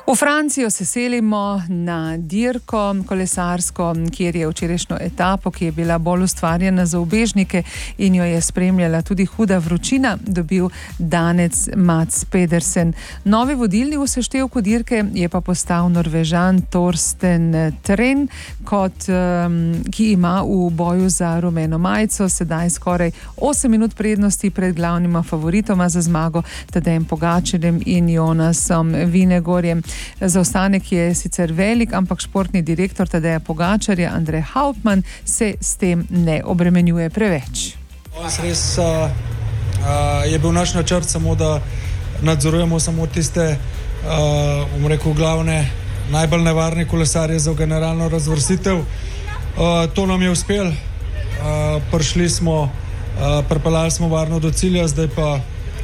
V Francijo se selimo na dirko kolesarsko, kjer je včerajšnjo etapo, ki je bila bolj ustvarjena za ubežnike in jo je spremljala tudi huda vročina, dobil danec Mats Pedersen. Novi vodilni v seštevku dirke je pa postal Norvežan Torsten Tren, ki ima v boju za rumeno majico sedaj skoraj 8 minut prednosti pred glavnima favoritoma za zmago Tadejem Pogačarjem in Jonasom Vinegorjem. Zaostanek je sicer velik, ampak športni direktor Tadeja Pogačarja Andrej Hauptmann se s tem ne obremenjuje preveč. Res je bil naš načrt samo, da nadzorujemo samo tiste, glavne, najbolj nevarne kolesarje za generalno razvrstitev. To nam je uspelo. Prišli smo, pripeljali smo varno do cilja, zdaj pa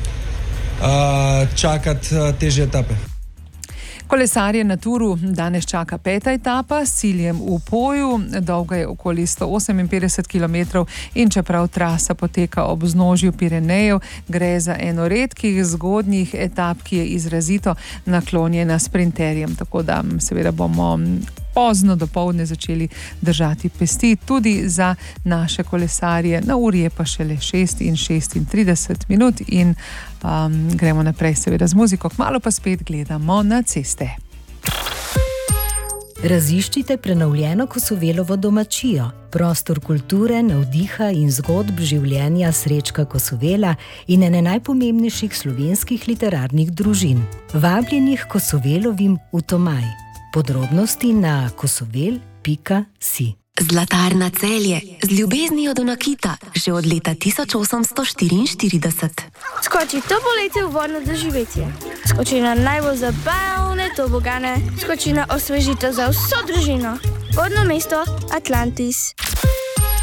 čakati težje etape. Kolesarje na turu danes čaka 5. etapa s ciljem v Poju, dolga je okoli 158 km in čeprav trasa poteka ob vznožju Pirenejev, gre za eno redkih zgodnjih etap, ki je izrazito naklonjena sprinterjem, tako da seveda bomo pozno dopoldne začeli držati pesti tudi za naše kolesarje. Na uri je pa šele 6:36 in gremo naprej seveda z muziko, kmalu pa spet gledamo na ceste. Raziščite prenovljeno Kosovelovo domačijo, prostor kulture, navdiha in zgodb življenja Srečka Kosovela in ene najpomembnejših slovenskih literarnih družin. Vabljenih Kosovelovim v Tomaj. Podrobnosti na kosovel.si. Zlatarna Celje, z ljubeznijo do nakita, že od leta 1844. Skoči to poletje v vodno doživetje. Skoči na najbolj zabavne tobogane. Skoči na osvežitev za vso družino. Vodno mesto Atlantis.